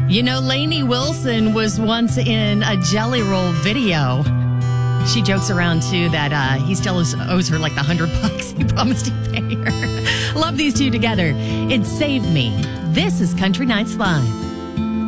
You know, Lainey Wilson was once in a Jelly Roll video. She jokes around, too, that he still owes her like the $100 he promised to pay her. Love these two together. It saved me. This is Country Nights Live.